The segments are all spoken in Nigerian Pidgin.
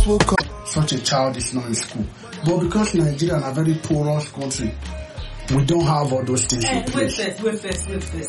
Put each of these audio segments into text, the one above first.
spoke up, such a child is not in school. But because Nigeria is a very porous country, we don't have all those things in place. Wait first.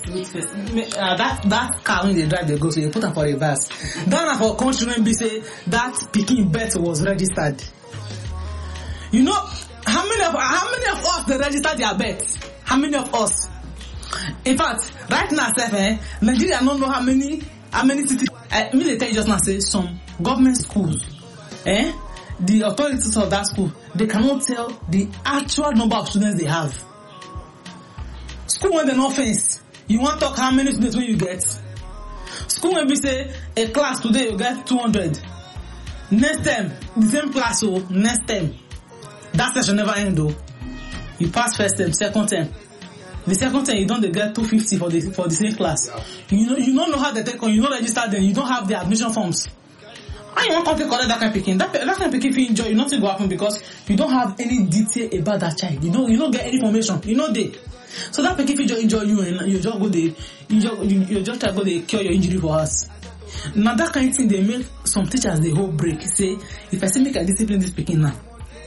That car when they drive, they go, so you put them for reverse. That for country when we say that Peking birth was registered. You know, how many of us they registered their birth? How many of us? In fact, right now, Nigeria don't know how many cities. They tell you just now, say some government schools, the authorities of that school, they cannot tell the actual number of students they have. School when they no fence, you want to talk how many students when you get? School when we say a class today you get 200. Next term, the same class, so next term, that session never end though. You pass first term, second term. The second term you don't get 250 for the same class. Yeah. You don't know how they take on, you don't register them, you don't have the admission forms. And you want to collect that kind of picking. That kind of picking if you enjoy, nothing will happen because you don't have any detail about that child. You don't get any information. You know they. So that picking if you enjoy you and you just go there, you just try to go there cure your injury for us. Now that kind of thing they make some teachers the whole break. Say if I say make a discipline this picking now,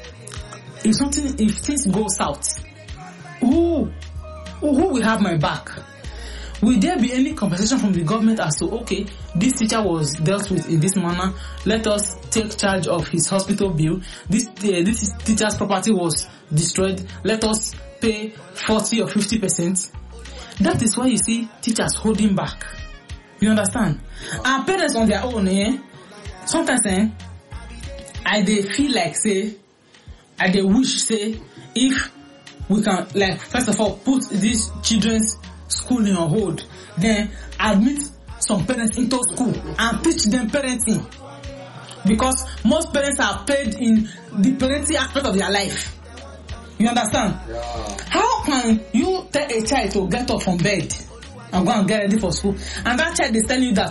if things go south, who will have my back? Will there be any compensation from the government as to, okay, this teacher was dealt with in this manner, let us take charge of his hospital bill, this teacher's property was destroyed, let us pay 40 or 50%. That is why you see teachers holding back. You understand? And parents on their own, sometimes I they feel like I they wish if we can, like, first of all, put these children's school in on hold, then admit some parents into school and teach them parenting, because most parents are paid in the parenting aspect of their life. You understand? Yeah. How can you tell a child to get up from bed and go and get ready for school, and that child is telling you that